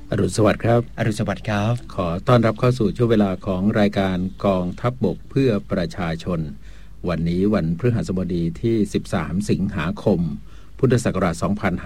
อรุณสวัสดิ์ครับอรุณสวัสดิ์ครับขอต้อนรับเข้าสู่ช่วงเวลาของรายการกองทัพบกเพื่อประชาชนวันนี้วันพฤหัสบดีที่13สิงหาคมพุทธศักราช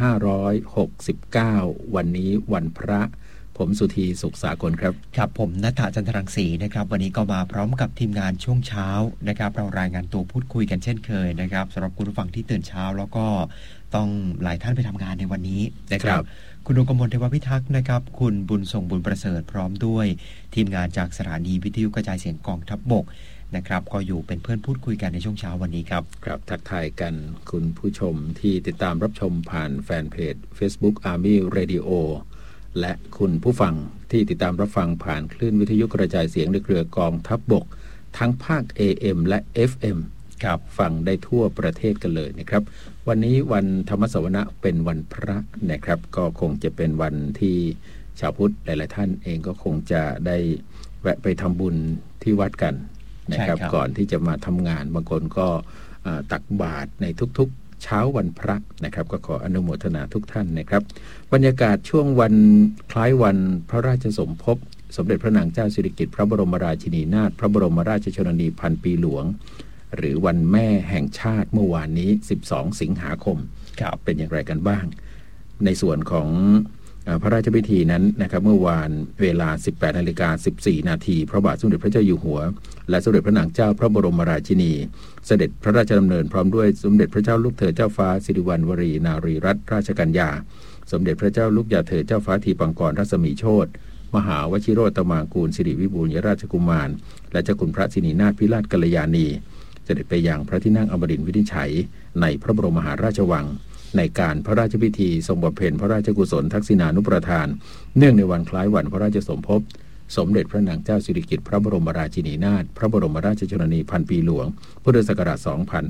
2569วันนี้วันพระผมสุธีสุขสากลครับครับผมณัฐจันทรังสีนะครับวันนี้ก็มาพร้อมกับทีมงานช่วงเช้านะครับเรารายงานตัวพูดคุยกันเช่นเคยนะครับสำหรับคุณผู้ฟังที่ตื่นเช้าแล้วก็ต้องหลายท่านไปทำงานในวันนี้นะครับคุณดวงกมลเทวพิทักษ์นะครับคุณบุญส่งบุญประเสริฐพร้อมด้วยทีมงานจากสถานีวิทยุกระจายเสียงกองทัพบกนะครับก็อยู่เป็นเพื่อนพูดคุยกันในช่วงเช้าวันนี้ครับครับทักทายกันคุณผู้ชมที่ติดตามรับชมผ่านแฟนเพจ Facebook Army Radio และคุณผู้ฟังที่ติดตามรับฟังผ่านคลื่นวิทยุกระจายเสียงในเครือกองทัพบกทั้งภาค AM และ FM ครับฟังได้ทั่วประเทศกันเลยนะครับวันนี้วันธรรมสวนะเป็นวันพระนะครับก็คงจะเป็นวันที่ชาวพุทธหลายๆท่านเองก็คงจะได้แวะไปทำบุญที่วัดกันนะครับก่อนที่จะมาทำงานบางคนก็ตักบาตรในทุกๆเช้าวันพระนะครับก็ขออนุโมทนาทุกท่านนะครับบรรยากาศช่วงวันคล้ายวันพระราชสมภพสมเด็จพระนางเจ้าสิริกิติ์พระบรมราชินีนาถพระบรมราชชนนีพันปีหลวงหรือวันแม่แห่งชาติเมื่อวานนี้12สิงหาคมเป็นอย่างไรกันบ้างในส่วนของพระราชพิธีนั้นนะครับเมื่อวานเวลา 18:14 น.พระบาทสมเด็จพระเจ้าอยู่หัวและสมเด็จพระนางเจ้าพระบรมราชินีเสด็จพระราชดำเนินพร้อมด้วยสมเด็จพระเจ้าลูกเธอเจ้าฟ้าสิริวัณวรีนารีรัตนราชกัญญาสมเด็จพระเจ้าลูกยาเธอเจ้าฟ้าทีปังกรรัศมีโชติมหาวชิโรตมางกูลสิริวิบูลยราชกุมารและเจ้าคุณพระสินีนาถพิราชกัลยาณีเสด็จไปยังพระที่นั่งอมรินทร์วินิจฉัยในพระบรมมหาราชวังในการพระราชพิธีทรงบำเพ็ญพระราชกุศลทักษิณานุประทานเนื่องในวันคล้ายวันพระราชสมภพสมเด็จพระนางเจ้าสิริกิติ์พระบรมราชินีนาถพระบรมราชชนนีพันปีหลวงพุทธศักราช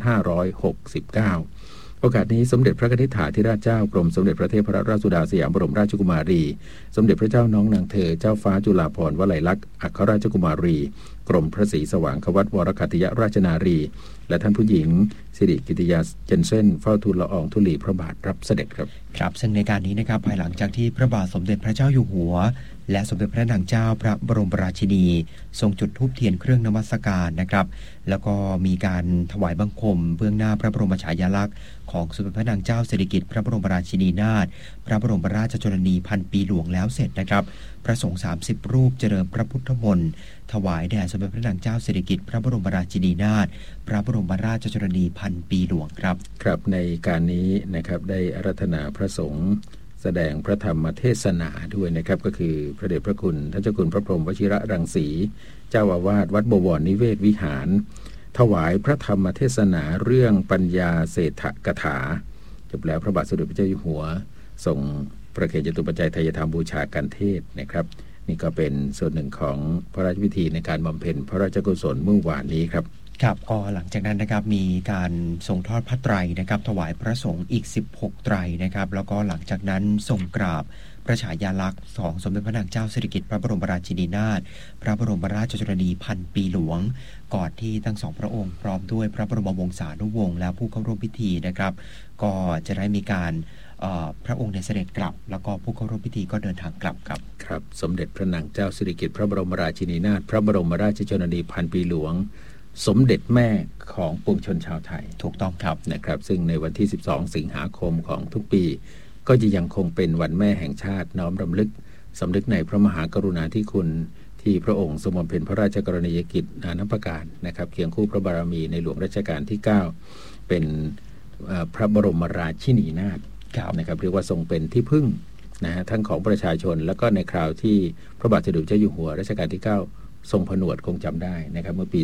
2569โอกาสนี้สมเด็จพระนิธิถาธิราชเจ้ากรมสมเด็จพระเทพรัตนราชสุดาสยามบรมราชกุมารีสมเด็จพระเจ้าน้องนางเธอเจ้าฟ้าจุฬาภรณ์วลัยลักษณ์อัครราชกุมารีกรมพระศรีสว่างควัตวรคัตยราชนารีและท่านผู้หญิงสิริกิติยาเจนเซ่นเฝ้าทูลละอองธุลีพระบาทรับเสด็จครับครับซึ่งในการนี้นะครับภายหลังจากที่พระบาทสมเด็จพระเจ้าอยู่หัวและสมเด็จพระนางเจ้าพระบรมราชินีทรงจุดธูปเทียนเครื่องนมัสการนะครับแล้วก็มีการถวายบังคมเบื้องหน้าพระบรมฉายาลักษณ์ของสมเด็จพระนางเจ้าสิริกิติ์พระบรมราชินีนาถพระบรมราชชนนีพันปีหลวงแล้วเสร็จนะครับพระสงฆ์30รูปเจริญพระพุทธมนต์ถวายแด่สมเด็จพระนางเจ้าสิริกิติ์พระบรมราชินีนาถพระบรมราชชนนีพันปีหลวงครับครับในการนี้นะครับได้อาราธนาพระสงฆ์แสดงพระธรรมเทศนาด้วยนะครับก็คือพระเดชพระคุณท่านเจ้าคุณพระพรหมวชิระรังสีเจ้าอาวาสวัดบวรนิเวศวิหารถวายพระธรรมเทศนาเรื่องปัญญาเศรษฐกถาจบแล้วพระบาทสมเด็จพระเจ้าอยู่หัวทรงประเคนจตุปัจจัยไทยธรรมบูชาการเทศนะครับนี่ก็เป็นส่วนหนึ่งของพระราชพิธีในการบำเพ็ญพระราชกุศลเมื่อวานนี้ครับครับก็หลังจากนั้นนะครับมีการทรงทอดพระไตรนะครับถวายพระสงฆ์อีก16ไตรนะครับแล้วก็หลังจากนั้นทรงกราบพระฉายาลักษณ์ของสมเด็จพระนางเจ้าสิริกิติ์พระบรมราชินีนาถพระบรมราชชนนีพันปีหลวงก่อนที่ทั้งสองพระองค์พร้อมด้วยพระบรมวงศานุวงศ์และผู้เข้าร่วมพิธีนะครับก็จะได้มีการพระองค์เสด็จกลับแล้วก็ผู้เข้าร่วมพิธีก็เดินทางกลับครับสมเด็จพระนางเจ้าสิริกิติ์พระบรมราชินีนาถพระบรมราชชนนีพันปีหลวงสมเด็จแม่ของปวงชนชาวไทยถูกต้องครับนะครับซึ่งในวันที่12สิงหาคมของทุกปีก็จะยังคงเป็นวันแม่แห่งชาติน้อมรำลึกสำนึกในพระมหากรุณาธิคุณที่พระองค์ทรงบำเพ็ญพระราชกรณียกิจนานับประการนะครับเคียงคู่พระบารมีในหลวงรัชกาลที่9เป็นพระบรมราชินีนาถนะครับเรียกว่าทรงเป็นที่พึ่งนะฮะทั้งของประชาชนแล้วก็ในคราวที่พระบาทสมเด็จพระเจ้าอยู่หัวรัชกาลที่9ทรงผนวดคงจำได้นะครับเมื่อปี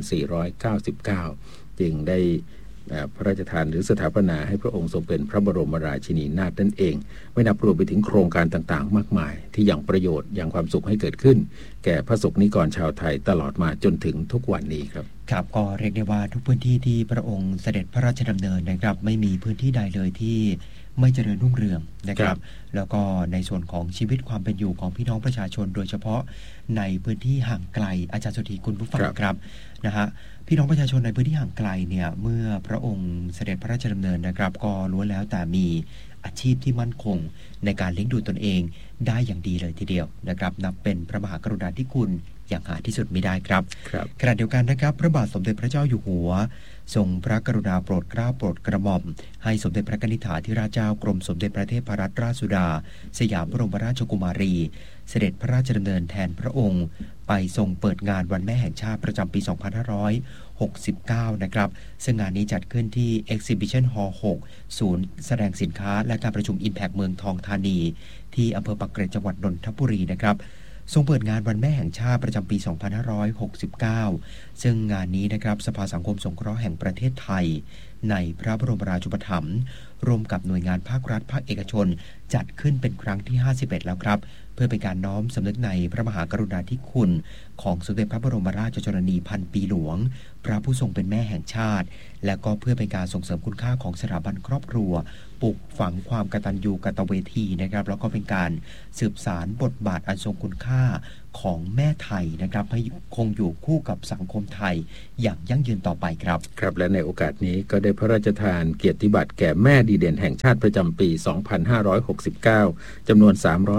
2499 จึงได้พระราชทานหรือสถาปนาให้พระองค์ทรงเป็นพระบรมราชินีนาถนั่นเองไม่นับรวมไปถึงโครงการต่างๆมากมายที่ยังประโยชน์ยังความสุขให้เกิดขึ้นแก่พระสงฆ์นิกรชาวไทยตลอดมาจนถึงทุกวันนี้ครับครับก็เรียกได้ว่าทุกพื้นที่ที่พระองค์เสด็จพระราชดำเนินนะครับไม่มีพื้นที่ใดเลยที่ไม่เจริญรุ่งเรืองนะครับแล้วก็ในส่วนของชีวิตความเป็นอยู่ของพี่น้องประชาชนโดยเฉพาะในพื้นที่ห่างไกลอาจารย์สุธีคุณผู้ฟังครับนะฮะพี่น้องประชาชนในพื้นที่ห่างไกลเนี่ยเมื่อพระองค์เสด็จพระราชดำเนินนะครับก็ล้วนแล้วแต่มีอาชีพที่มั่นคงในการเลี้ยงดูตนเองได้อย่างดีเลยทีเดียวนะครับนับเป็นพระมหากรุณาธิคุณอย่างหาที่สุดมิได้ครับขณะเดียวกันนะครับพระบาทสมเด็จพระเจ้าอยู่หัวทรงพระกรุณาโปรดเกล้าโปรดกระหม่อมให้สมเด็จพระนิธิธิราชเจ้ากรมสมเด็จพระเทพรัตนราชสุดาสยามบรมราชกุมารีเสด็จพระราชดำเนินแทนพระองค์ไปทรงเปิดงานวันแม่แห่งชาติประจำปี 2569 นะครับซึ่งงานนี้จัดขึ้นที่ Exhibition Hall 6 ศูนย์แสดงสินค้าและการประชุม Impact เมืองทองธานีที่อำเภอปากเกร็ดจังหวัดนนทบุรีนะครับทรงเปิดงานวันแม่แห่งชาติประจำปี 2569 ซึ่งงานนี้นะครับสภาสังคมสงเคราะห์แห่งประเทศไทยในพระบรมราชูปถัมภ์ร่วมกับหน่วยงานภาครัฐภาคเอกชนจัดขึ้นเป็นครั้งที่ 51 แล้วครับเพื่อเป็นการน้อมสำนึกในพระมหากรุณาธิคุณของสมเด็จพระบรมราชชนนีพันปีหลวงพระผู้ทรงเป็นแม่แห่งชาติและก็เพื่อเป็นการส่งเสริมคุณค่าของสถาบันครอบครัวปลูกฝังความกตัญญูกตเวทีนะครับแล้วก็เป็นการสืบสานบทบาทอันทรงคุณค่าของแม่ไทยนะครับให้คงอยู่คู่กับสังคมไทยอย่างยั่งยืนต่อไปครับครับและในโอกาสนี้ก็ได้พระราชทานเกียรติบัตรแก่แม่ดีเด่นแห่งชาติประจำปี 2569 จำนวน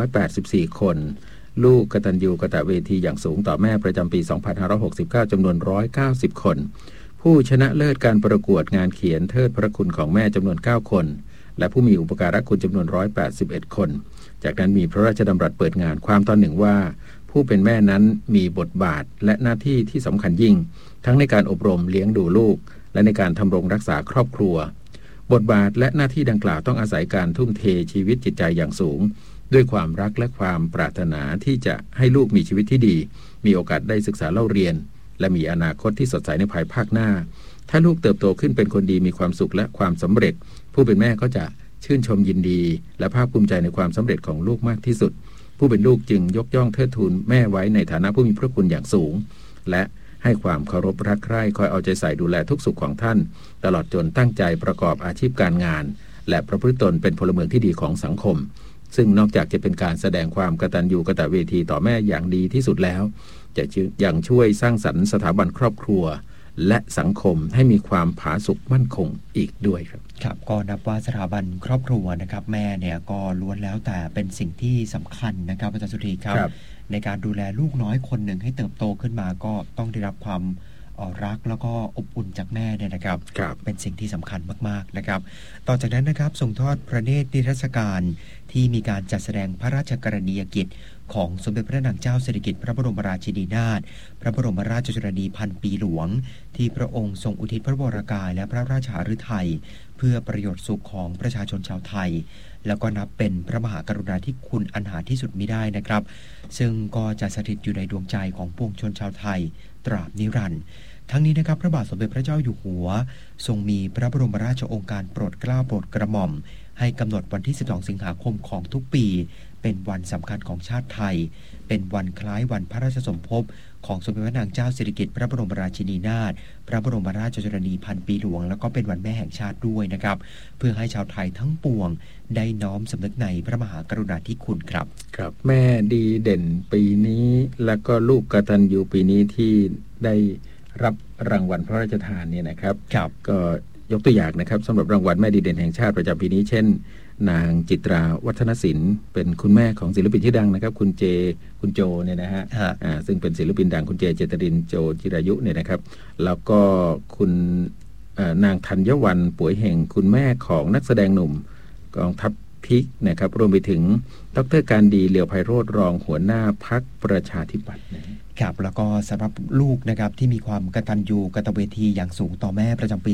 384 คนลูกกตัญญูกตเวทีอย่างสูงต่อแม่ประจำปี 2569 จำนวน 190 คนผู้ชนะเลิศการประกวดงานเขียนเทิดพระคุณของแม่จำนวน 9 คนและผู้มีอุปการะคุณจำนวน 181 คนจากนั้นมีพระราชดำรัสเปิดงานความตอนหนึ่งว่าผู้เป็นแม่นั้นมีบทบาทและหน้าที่ที่สำคัญยิ่งทั้งในการอบรมเลี้ยงดูลูกและในการทำรงรักษาครอบครัวบทบาทและหน้าที่ดังกล่าวต้องอาศัยการทุ่มเทชีวิตจิตใจอย่างสูงด้วยความรักและความปรารถนาที่จะให้ลูกมีชีวิตที่ดีมีโอกาสได้ศึกษาเล่าเรียนและมีอนาคตที่สดใสในภายภาคหน้าถ้าลูกเติบโตขึ้นเป็นคนดีมีความสุขและความสำเร็จผู้เป็นแม่ก็จะชื่นชมยินดีและภาคภูมิใจในความสำเร็จของลูกมากที่สุดผู้เป็นลูกจึงยกย่องเทิดทูนแม่ไว้ในฐานะผู้มีพระคุณอย่างสูงและให้ความเคารพรักใคร่คอยเอาใจใส่ดูแลทุกสุขของท่านตลอดจนตั้งใจประกอบอาชีพการงานและประพฤติตนเป็นพลเมืองที่ดีของสังคมซึ่งนอกจากจะเป็นการแสดงความกตัญญูกตเวทีต่อแม่อย่างดีที่สุดแล้วจะยังช่วยสร้างสรรค์สถาบันครอบครัวและสังคมให้มีความผาสุกมั่นคงอีกด้วยครับครับก็นับว่าสถาบันครอบครัวนะครับแม่เนี่ยก็ล้วนแล้วแต่เป็นสิ่งที่สำคัญนะครับอาจารย์สุธีครับในการดูแลลูกน้อยคนหนึ่งให้เติบโตขึ้นมาก็ต้องได้รับความรักแล้วก็อบอุ่นจากแม่เนี่ยนะครับเป็นสิ่งที่สำคัญมากๆนะครับต่อจากนั้นนะครับส่งทอดพระเนตรนิทรรศการที่มีการจัดแสดงพระราชกรณียกิจของสมเด็จพระนางเจ้าสิริกิติ์พระบรมราชินีนาถพระบรมราชชนนีพันปีหลวงที่พระองค์ทรงอุทิศพระวรกายและพระราชฤทัยเพื่อประโยชน์สุขของประชาชนชาวไทยแล้วก็นับเป็นพระมหากรุณาธิคุณอันหาที่สุดมิได้นะครับซึ่งก็จะสถิตอยู่ในดวงใจของปวงชนชาวไทยตราบนิรันดร์ทั้งนี้นะครับพระบาทสมเด็จพระเจ้าอยู่หัวทรงมีพระบรมราชโองการโปรดเกล้าโปรดกระหม่อมให้กำหนดวันที่ 12 สิงหาคมของทุกปีเป็นวันสำคัญของชาติไทยเป็นวันคล้ายวันพระราชสมภพของสมเด็จพระนางเจ้าสิริกิติ์พระบรมราชินีนาถพระบรมราชชนนีพันปีหลวงแล้วก็เป็นวันแม่แห่งชาติด้วยนะครับเพื่อให้ชาวไทยทั้งปวงได้น้อมสำนึกในพระมหากรุณาธิคุณครับครับแม่ดีเด่นปีนี้แล้วก็ลูกกตัญญูปีนี้ที่ได้รับรางวัลพระราชทานเนี่ยนะครับก็ยกตัวอย่างนะครับสำหรับรางวัลแม่ดีเด่นแห่งชาติประจำปีนี้เช่นนางจิตราวัฒนศิลป์เป็นคุณแม่ของศิลปินชื่อดังนะครับคุณโจเนี่ยนะฮะซึ่งเป็นศิลปินดังคุณเจเจตรินโจจิรายุเนี่ยนะครับแล้วก็คุณนางธัญวรรณป่วยเห่งคุณแม่ของนักแสดงหนุ่มกองทัพพิกนะครับรวมไปถึงดร.การดีเหลียวไพโรจน์รองหัวหน้าพรรคประชาธิปัตย์ครับแล้วก็สำหรับลูกนะครับที่มีความกตัญญูกตเวทีอย่างสูงต่อแม่ประจำปี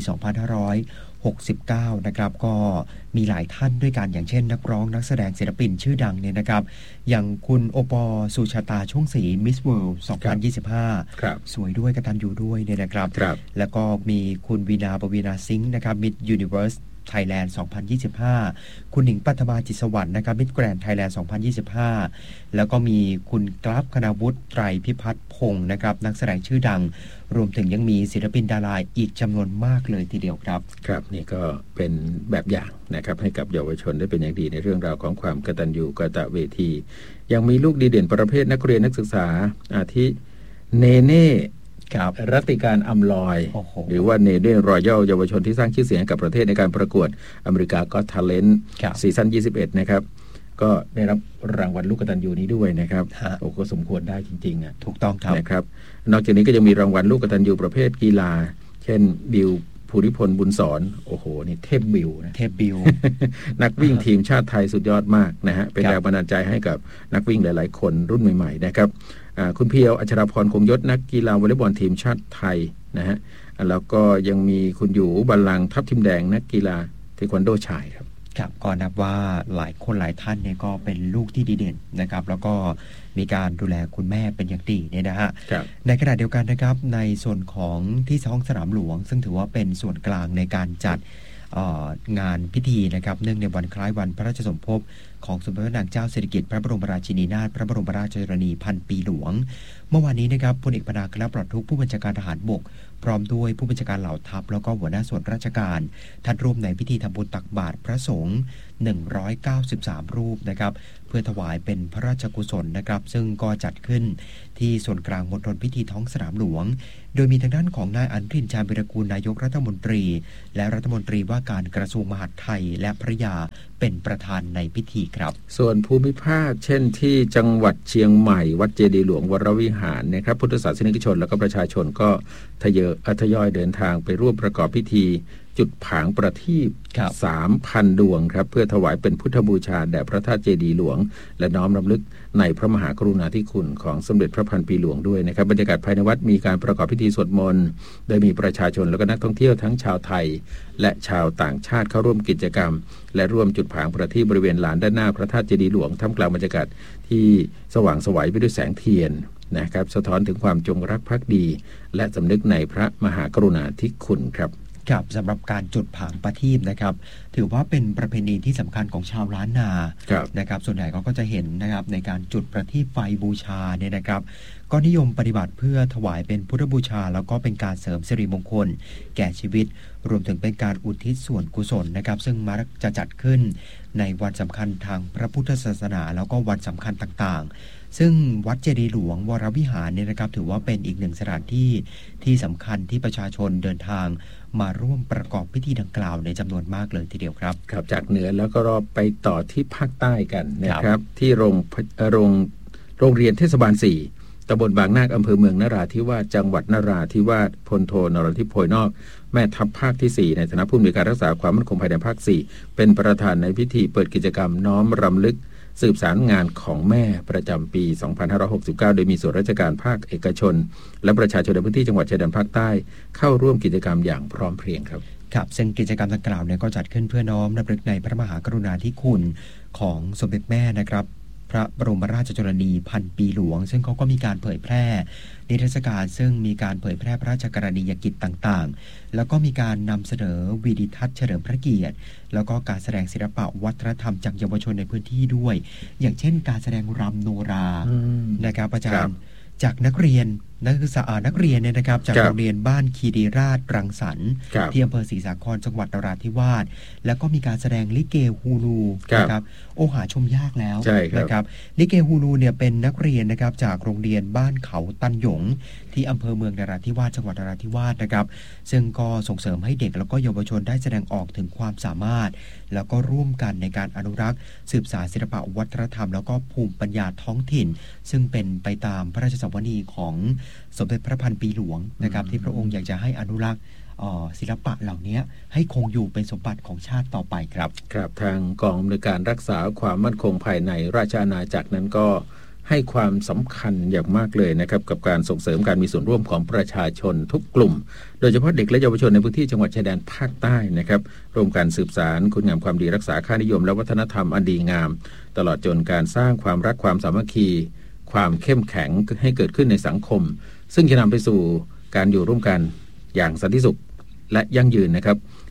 2569 นะครับก็มีหลายท่านด้วยกันอย่างเช่นนักร้องนักแสดงศิลปินชื่อดังเนี่ยนะครับอย่างคุณโอปอสุชาตาช่วงศรีมิสเวิลด์ 2025 สวยด้วยกตัญญูด้วยเนี่ยนะครับแล้วก็มีคุณวีนาปวีนาซิงห์นะครับมิสยูนิเวิร์ส Thailand 2025 คุณหนิงปัทมาจิตสวรรค์นะครับมิสแกรนด์ไทยแลนด์2025แล้วก็มีคุณกราฟคณาวุฒิไตรพิพัฒน์พงศ์นะครับนักแสดงชื่อดังรวมถึงยังมีศิลปินดาราอีกจำนวนมากเลยทีเดียวครับครับนี่ก็เป็นแบบอย่างนะครับให้กับเยาวชนได้เป็นอย่างดีในเรื่องราวของความกตัญญูกตเวทียังมีลูกดีเด่นประเภทนักเรียนนักศึกษาอาทิเนเน่รัตติการอำลอยหรือว่าเนเน่รอยัลเยาวชนที่สร้างชื่อเสียงกับประเทศในการประกวดอเมริกาก็ทาเลนต์ซีซั่น21นะครับก็ได้รับรางวัลลูกกตัญญูนี้ด้วยนะครับโอ้ก็สมควรได้จริงๆถูกต้องครับนะครับนอกจากนี้ก็ยังมีรางวัลลูกกตัญญูประเภทกีฬาเช่นบิวภูริพลบุญสอนโอ้โหนี่เทพบิวนะเทพบิวนักวิ่งทีมชาติไทยสุดยอดมากนะฮะเป็นแรงบันดาลใจให้กับนักวิ่งหลายๆคนรุ่นใหม่ๆนะครับคุณเพียวอัชราพรคงยศนักกีฬาวอลเลย์บอลทีมชาติไทยนะฮะแล้วก็ยังมีคุณอยู่บัลลังก์ทัพทิมแดงนักกีฬาเทควันโดชายครับครับก็นับว่าหลายคนหลายท่านเนี่ยก็เป็นลูกที่ดีเด่นนะครับแล้วก็มีการดูแลคุณแม่เป็นอย่างดีเนี่ยนะฮะในขณะเดียวกันนะครับในส่วนของที่ท้องสนามหลวงซึ่งถือว่าเป็นส่วนกลางในการจัดงานพิธีนะครับเนื่องในวันคล้ายวันพระราชสมภพของสมเด็จพระนางเจ้าสิริกิติ์พระบรมราชินีนาถพระบรมราชชนนีพันปีหลวงเมื่อวานนี้นะครับพลเอกปนาคณปลอดทุกข์ผู้บัญชาการทหารบกพร้อมด้วยผู้บัญชาการเหล่าทัพแล้วก็หัวหน้าส่วนราชการท่านร่วมในพิธีทำบุญตักบาตรพระสงฆ์193รูปนะครับเพื่อถวายเป็นพระราชกุศลนะครับซึ่งก็จัดขึ้นที่ส่วนกลางมณฑลพิธีท้องสนามหลวงโดยมีทางด้านของนายอนุทินชาญวิรากูลนายกรัฐมนตรีและรัฐมนตรีว่าการกระทรวงมหาดไทยและภริยาเป็นประธานในพิธีครับส่วนภูมิภาคเช่นที่จังหวัดเชียงใหม่วัดเจดีย์หลวงวรวิหารนะครับพุทธศาสนิกชนและก็ประชาชนก็ทยอยเดินทางไปร่วมประกอบพิธีจุดผางประทีป 3,000 ดวงครับเพื่อถวายเป็นพุทธบูชาแด่พระธาตุเจดีย์หลวงและน้อมรำลึกในพระมหากรุณาธิคุณของสมเด็จพระพันปีหลวงด้วยนะครับบรรยากาศภายในวัดมีการประกอบพิธีสวดมนต์โดยมีประชาชนและก็นักท่องเที่ยวทั้งชาวไทยและชาวต่างชาติเข้าร่วมกิจกรรมและร่วมจุดผางประทีปบริเวณลานด้านหน้าพระธาตุเจดีย์หลวงท่ามกลางบรรยากาศที่สว่างไสวไปด้วยแสงเทียนนะครับสะท้อนถึงความจงรักภักดีและสำนึกในพระมหากรุณาธิคุณครับครับสำหรับการจุดผางประทีปนะครับถือว่าเป็นประเพณีที่สำคัญของชาวล้านนานะครับส่วนใหญ่ก็จะเห็นนะครับในการจุดประทีปไฟบูชาเนี่ยนะครับก็นิยมปฏิบัติเพื่อถวายเป็นพุทธบูชาแล้วก็เป็นการเสริมสิริมงคลแก่ชีวิตรวมถึงเป็นการอุทิศส่วนกุศลนะครับซึ่งมักจะจัดขึ้นในวันสำคัญทางพระพุทธศาสนาแล้วก็วันสำคัญต่างๆซึ่งวัดเจดีย์หลวงวรวิหารเนี่ยนะครับถือว่าเป็นอีกหนึ่งสถานที่ที่สำคัญที่ประชาชนเดินทางมาร่วมประกอบพิธีดังกล่าวในจำนวนมากเลยทีเดียวครับครับจากเหนือแล้วก็ไปต่อที่ภาคใต้กันนะครับที่โรงเรียนเทศบาล4ตำบลบางนาคอำเภอเมืองนราธิวาสจังหวัดนราธิวาสพลโทนรทิพย์โพยนอกแม่ทัพภาคที่4ในฐานะผู้อำนวยการรักษาความมั่นคงภายในภาค4เป็นประธานในพิธีเปิดกิจกรรมน้อมรำลึกสืบสารงานของแม่ประจำปี 2569 โดยมีส่วนราชการภาคเอกชนและประชาชนในพื้นที่จังหวัดชายแดนภาคใต้เข้าร่วมกิจกรรมอย่างพร้อมเพรียงครับครับซึ่งกิจกรรมดังกล่าวเนี่ยก็จัดขึ้นเพื่อน้อมรำลึกในพระมหากรุณาธิคุณของสมเด็จแม่นะครับพระบรมราชชนนีพันปีหลวงซึ่งเขาก็มีการเผยแพร่นิทรรศการซึ่งมีการเผยแพร่พระราชกรณียกิจต่างๆแล้วก็มีการนำเสนอวิดิทัศน์เฉลิมพระเกียรติแล้วก็การแสดงศิลปะวัฒนธรรมจากเยาวชนในพื้นที่ด้วยอย่างเช่นการแสดงรำโนรานะครับอาจารย์จากนักเรียนเนี่ยนะครับจากโรงเรียนบ้านคีรีราชรังสรรค์ที่อำเภอศรีสาครจังหวัดนราธิวาสแล้วก็มีการแสดงลิเกฮูลูนะครับโอ้หาชมยากแล้วนะครับลิเกฮูลูเนี่ยเป็นนักเรียนนะครับจากโรงเรียนบ้านเขาตันหยงที่อำเภอเมืองนราธิวาสจังหวัดนราธิวาสนะครับซึ่งก็ส่งเสริมให้เด็กแล้วก็เยาวชนได้แสดงออกถึงความสามารถแล้วก็ร่วมกันในการอนุรักษ์สืบสานศิลปะวัฒนธรรมแล้วก็ภูมิปัญญาท้องถิ่นซึ่งเป็นไปตามพระราชสวนีของสมเด็จพระพันปีหลวงนะครับที่พระองค์อยากจะให้อนุรักษ์ศิลปะเหล่านี้ให้คงอยู่เป็นสมบัติของชาติต่อไปครับครับทางกองอำนวยการรักษาความมั่นคงภายในราชอาณาจักรนั้นก็ให้ความสำคัญอย่างมากเลยนะครับกับการส่งเสริมการมีส่วนร่วมของประชาชนทุกกลุ่มโดยเฉพาะเด็กและเยาวชนในพื้นที่จังหวัดชายแดนภาคใต้นะครับร่วมกันสืบสานคุณงามความดีรักษาค่านิยมและวัฒนธรรมอันดีงามตลอดจนการสร้างความรักความสามัคคีความเข้มแข็งให้เกิดขึ้นในสังคมซึ่งจะนำไปสู่การอยู่ร่วมกันอย่างสันติสุขและยั่งยืนนะครับ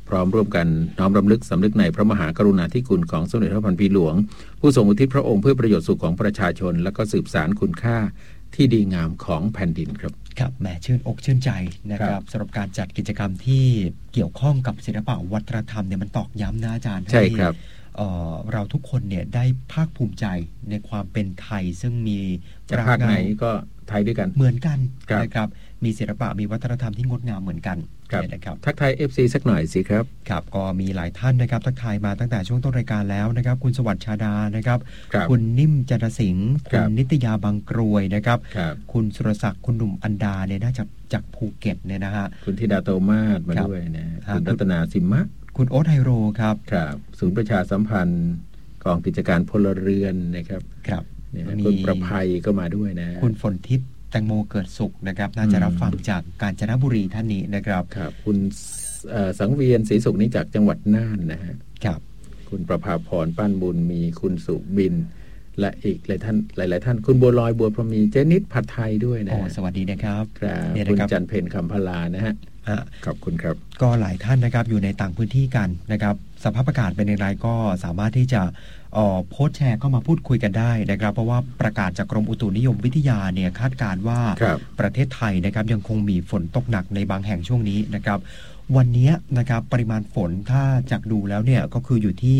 พร้อมร่วมกันน้อมรำลึกสำนึกในพระมหากรุณาธิคุณของสมเด็จพระพันปีหลวงผู้ทรงอุทิศพระองค์เพื่อประโยชน์สุขของประชาชนและก็สืบสานคุณค่าที่ดีงามของแผ่นดินครับครับแหมชื่นอกชื่นใจนะครับสำหรับการจัดกิจกรรมที่เกี่ยวข้องกับศิลปะวัฒนธรรมเนี่ยมันตอกย้ำนะอาจารย์ใช่ครับเราทุกคนเนี่ยได้ภาคภูมิใจในความเป็นไทยซึ่งมีภาคไหนก็ไทยด้วยกันเหมือนกันนะครับมีศิลปะมีวัฒนธรรมที่งดงามเหมือนกันนะครับทักทาย FC สักหน่อยสิครับครับก็มีหลายท่านนะครับทักทายมาตั้งแต่ช่วงต้นรายการแล้วนะครับคุณสวัสดิ์ชาดานะครับคุณนิ่มจันทสิงห์คุณนิตยาบางกรวยนะครับคุณสุรศักดิ์คุณหนุ่มอันดาเนี่ยน่าจะจากภูเก็ตเนี่ยนะฮะคุณธิดาโตมาศมาด้วยนะคุณรัตนาสิมมะคุณโอ๊ตไฮโรครับครับศูนย์ประชาสัมพันธ์กองกิจการพลเรือนนะครับครับคุณประภัยก็มาด้วยนะคุณฝนทิพย์แตงโมเกิดสุขนะครับน่าจะรับฟังจากกาญจนบุรีท่านนี้นะครับครับคุณสังเวียนศรีสุขนี้จากจังหวัดน่านนะฮะครับคุณประภาพรป้านบุญมีคุณสุบินและอีกหลายท่านคุณบัวลอยบัวพรหมีเจนิดผัดไทยด้วยนะสวัสดีนะครับคุณจันเพญคำพลานะฮะขอบคุณครับก็หลายท่านนะครับอยู่ในต่างพื้นที่กันนะครับสภาพอากาศเป็นอย่างไรก็สามารถที่จะโพสต์แชร์เข้ามาพูดคุยกันได้นะครับเพราะว่าประกาศจากกรมอุตุนิยมวิทยาเนี่ยคาดการณ์ว่าประเทศไทยนะครับยังคงมีฝนตกหนักในบางแห่งช่วงนี้นะครับวันนี้นะครับปริมาณฝนถ้าจากดูแล้วเนี่ยก็คืออยู่ที่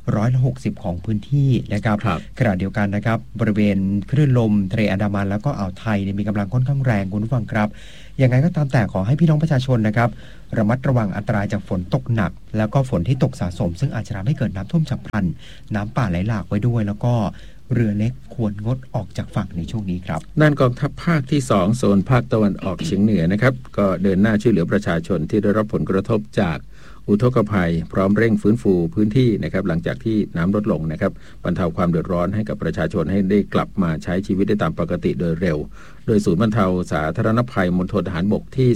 160ของพื้นที่นะครับขณะเดียวกันนะครับบริเวณคลื่นลมทะเลอันดามันแล้วก็อ่าวไทยมีกำลังค่อนข้างแรงคุณผู้ฟังครับยังไงก็ตามแต่ขอให้พี่น้องประชาชนนะครับระมัดระวังอันตรายจากฝนตกหนักแล้วก็ฝนที่ตกสะสมซึ่งอาจจะทำให้เกิดน้ำท่วมฉับพลันน้ำป่าไหลหลากไว้ด้วยแล้วก็เรือเล็กควรงดออกจากฝั่งในช่วงนี้ครับด้านกองทัพภาคที่2โซนภาคตะวันออกเฉียงเหนือนะครับก็เดินหน้าช่วยเหลือประชาชนที่ได้รับผลกระทบจากอุทกภัยพร้อมเร่งฟื้นฟูพื้นที่นะครับหลังจากที่น้ำลดลงนะครับบรรเทาความเดือดร้อนให้กับประชาชนให้ได้กลับมาใช้ชีวิตได้ตามปกติโดยเร็วโดยศูนย์บรรเทาสาธารณภัยมณฑลทหารบกที่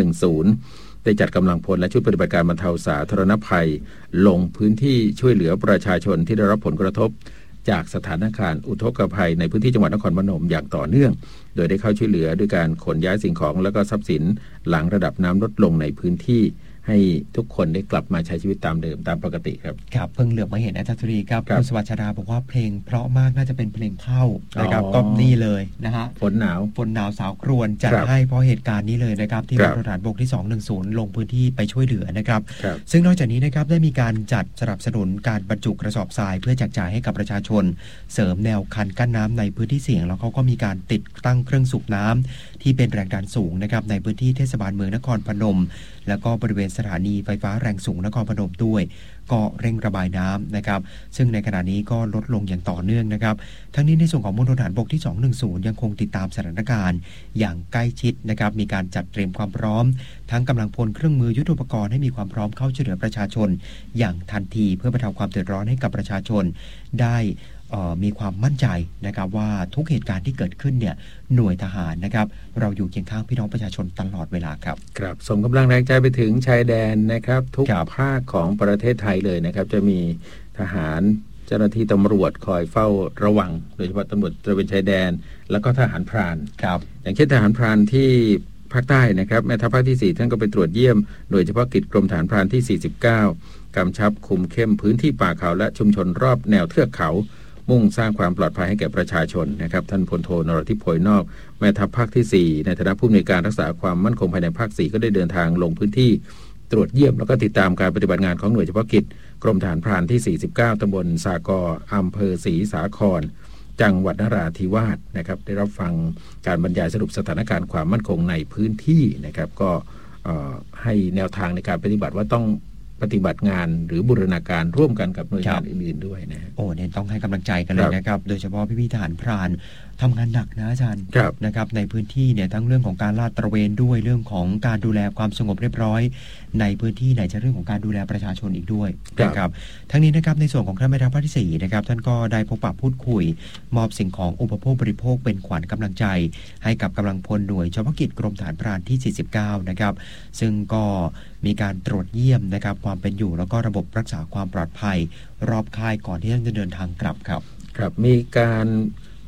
210ได้จัดกำลังพลและชุดปฏิบัติการบรรเทาสาธารณภัยลงพื้นที่ช่วยเหลือประชาชนที่ได้รับผลกระทบจากสถานการณ์อุทกภัยในพื้นที่จังหวัดนครพนมอย่างต่อเนื่องโดยได้เข้าช่วยเหลือด้วยการขนย้ายสิ่งของและก็ทรัพย์สินหลังระดับน้ำลดลงในพื้นที่ให้ทุกคนได้กลับมาใช้ชีวิตตามเดิมตามปกติครับครับเพิ่งเหลือบมาเห็นอาจารย์ธุรีครับคุณสวัสดิ์ชาดาบอกว่าเพลงเพราะมากน่าจะเป็นเพลงเข้านะครับก็นี่เลยนะฮะฝนหนาวสาวครวญจัดให้เพราะเหตุการณ์นี้เลยนะครับที่มณฑลทหารบกที่210ลงพื้นที่ไปช่วยเหลือนะครับซึ่งนอกจากนี้นะครับได้มีการจัดสนับสนุนการบรรจุกระสอบทรายเพื่อแจกจ่ายให้กับประชาชนเสริมแนวคันกั้นน้ำในพื้นที่เสี่ยงแล้วเขาก็มีการติดตั้งเครื่องสูบน้ำที่เป็นแรงดันสูงนะครับในพื้นที่เทศบาลเมืองนครพนมแล้วก็บริเวณสถานีไฟฟ้าแรงสูงนครพนมด้วยก็เร่งระบายน้ำนะครับซึ่งในขณะนี้ก็ลดลงอย่างต่อเนื่องนะครับทั้งนี้ในส่วนของมณฑลทหารบกที่210ยังคงติดตามสถานการณ์อย่างใกล้ชิดนะครับมีการจัดเตรียมความพร้อมทั้งกำลังพลเครื่องมือยุทโธปกรณ์ให้มีความพร้อมเข้าช่วยเหลือประชาชนอย่างทันทีเพื่อบรรเทาความเดือดร้อนให้กับประชาชนได้มีความมั่นใจนะครับว่าทุกเหตุการณ์ที่เกิดขึ้นเนี่ยหน่วยทหารนะครับเราอยู่เคียงข้างพี่น้องประชาชนตลอดเวลาครับครับส่งกำลังแรงใจไปถึงชายแดนนะครับทุกภาคของประเทศไทยเลยนะครับจะมีทหารเจ้าหน้าที่ตำรวจคอยเฝ้าระวังโดยเฉพาะตำรวจตระเวนชายแดนแล้วก็ทหารพรานครับอย่างเช่นทหารพรานที่ภาคใต้นะครับแม่ทัพภาคที่4ท่านก็ไปตรวจเยี่ยมโดยเฉพาะกิจกรมทหารพรานที่49กำชับคุมเข้มพื้นที่ป่าเขาและชุมชนรอบแนวเทือกเขามุ่งสร้างความปลอดภัยให้แก่ประชาชนนะครับท่านพลโทนรทิพย์โพยนอกแม่ทัพภาคที่4ในฐานะผู้อำนวยการรักษาความมั่นคงภายในภาค4ก็ได้เดินทางลงพื้นที่ตรวจเยี่ยมแล้วก็ติดตามการปฏิบัติงานของหน่วยเฉพาะกิจกรมทหารพรานที่49ตำบลสากออำเภอศรีสาครจังหวัดนราธิวาสนะครับได้รับฟังการบรรยายสรุปสถานการณ์ความมั่นคงในพื้นที่นะครับก็ให้แนวทางในการปฏิบัติว่าต้องปฏิบัติงานหรือบูรณาการร่วมกันกับหน่วยงานอื่นๆด้วยนะโอ้เนี่ยต้องให้กำลังใจกันเลยนะครับโดยเฉพาะพี่ๆทหารพรานทำงานหนักนะอาจารย์นะครับในพื้นที่เนี่ยทั้งเรื่องของการลาดตระเวนด้วยเรื่องของการดูแลความสงบเรียบร้อยในพื้นที่ไหนจะเรื่องของการดูแลประชาชนอีกด้วยนะครับทั้งนี้นะครับในส่วนของท่านแม่ทัพภาคที่4นะครับท่านก็ได้พบปะพูดคุยมอบสิ่งของอุปโภคบริโภคเป็นขวัญกำลังใจให้กับกำลังพลหน่วยเฉพาะกิจกรมทหารพรานที่49นะครับซึ่งก็มีการตรวจเยี่ยมนะครับความเป็นอยู่แล้วก็ระบบรักษาความปลอดภัยรอบค่ายก่อนที่ท่านจะเดินทางกลับครับครับมีการ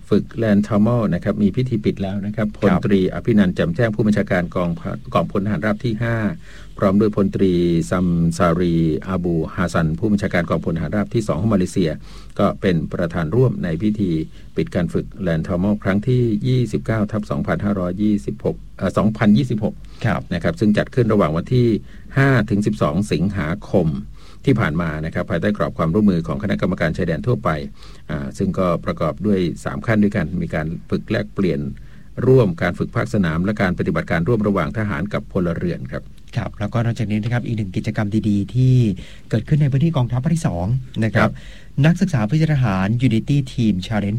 ฝึกแลนด์ทอมอลนะครับมีพิธีปิดแล้วนะครับพลตรีอภินันท์แจ่มแจ้งผู้บัญชาการกองพลทหารราบที่5พร้อมด้วยพลตรีซัมซารีอาบูฮาซันผู้บัญชาการกองพลทหารราบที่2ของมาเลเซียก็เป็นประธานร่วมในพิธีปิดการฝึกแลนด์ทอมอลครั้งที่29/2026นะครับซึ่งจัดขึ้นระหว่างวันที่5 ถึง 12 สิงหาคมที่ผ่านมานะครับภายใต้กรอบความร่วมมือของคณะกรรมการชายแดนทั่วไปซึ่งก็ประกอบด้วย3ขั้นด้วยกันมีการฝึกแลกเปลี่ยนร่วมการฝึกภาคสนามและการปฏิบัติการร่วมระหว่างทหารกับพลเรือนครับแล้วก็นอกจากนี้นะครับอีกหนึ่งกิจกรรมดีๆที่เกิดขึ้นในพื้นที่กองทัพภาคที่2นะครับนักศึกษาวิชาทหาร Unity Team Challenge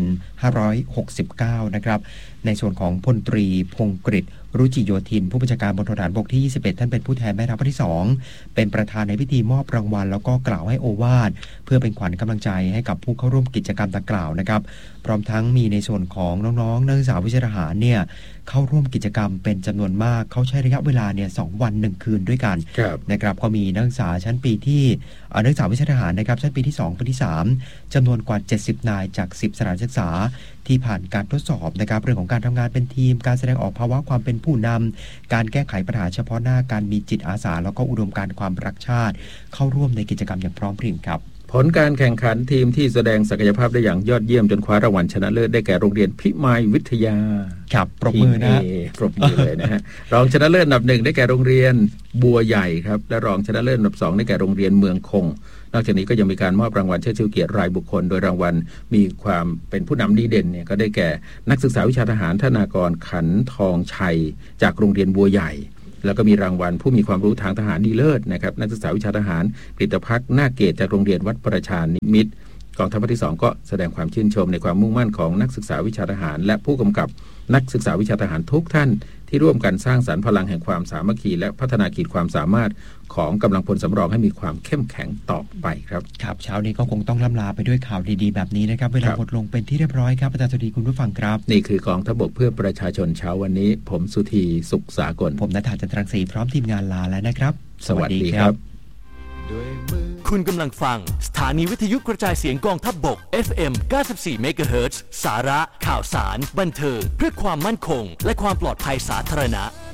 2569นะครับในส่วนของพลตรีพงศ์กฤษรุจิโยธินผู้บัญชาการมณฑลทหารบกที่21ท่านเป็นผู้แทนแม่ทัพภาคที่2เป็นประธานในพิธีมอบรางวัลแล้วก็กล่าวให้โอวาทเพื่อเป็นขวัญกำลังใจให้กับผู้เข้าร่วมกิจกรรมดังกล่าวนะครับพร้อมทั้งมีในส่วนของน้องๆนักศึกษาวิชาทหารเนี่ยเข้าร่วมกิจกรรมเป็นจำนวนมากเขาใช้ระยะเวลาเนี่ย2 วัน 1 คืนด้วยกันนะครับก็มีนักศึกษาชั้นปีที่นักศึกษาวิชาทหารนะครับชั้นปีที่2ปีที่3จำนวนกว่า70นายจาก10สถานศึกษาที่ผ่านการทดสอบนะครับเรื่องของการทำงานเป็นทีมการแสดงออกภาวะความเป็นผู้นำการแก้ไขปัญหาเฉพาะหน้าการมีจิตอาสาแล้วก็อุดมการณ์ความรักชาติเข้าร่วมในกิจกรรมอย่างพร้อมเพรียงครับผลการแข่งขันทีมที่แสดงศักยภาพได้อย่างยอดเยี่ยมจนคว้ารางวัลชนะเลิศได้แก่โรงเรียนพิมายวิทยาครับปรบมือนะปรบมือเลยนะฮะรองชนะเลิศอันดับ1ได้แก่โรงเรียนบัวใหญ่ครับและรองชนะเลิศอันดับ2ได้แก่โรงเรียนเมืองคงนอกจากนี้ก็ยังมีการมอบรางวัลเชิดชูเกียรติรายบุคคลโดยรางวัลมีความเป็นผู้นำดีเด่นเนี่ยก็ได้แก่นักศึกษาวิชาทหารธนากรขันทองชัยจากโรงเรียนบัวใหญ่แล้วก็มีรางวัลผู้มีความรู้ทางทหารดีเลิศนะครับนักศึกษาวิชาทหารกฤตภักดิ์นาคเกตจากโรงเรียนวัดประชานิมิตรกองทัพภาคที่2ก็แสดงความชื่นชมในความมุ่งมั่นของนักศึกษาวิชาทหารและผู้กำกับนักศึกษาวิชาทหารทุกท่านที่ร่วมกันสร้างสรรค์พลังแห่งความสามัคคีและพัฒนาขีดความสามารถของกำลังพลสำรองให้มีความเข้มแข็งต่อไปครับครับเช้านี้ก็คงต้องล่ำลาไปด้วยข่าวดีๆแบบนี้นะครับเวลาหมดลงเป็นที่เรียบร้อยครับอาจารย์สวัสดีคุณผู้ฟังครับนี่คือกองทัพบกเพื่อประชาชนเช้าวันนี้ผมสุธีสุขสากลผมณัฐา จันทรังสีพร้อมทีมงานลาแล้วนะครับสวัสดีครับคุณกำลังฟังสถานีวิทยุกระจายเสียงกองทัพบก FM 94 MHz สาระข่าวสารบันเทิงเพื่อความมั่นคงและความปลอดภัยสาธารณะ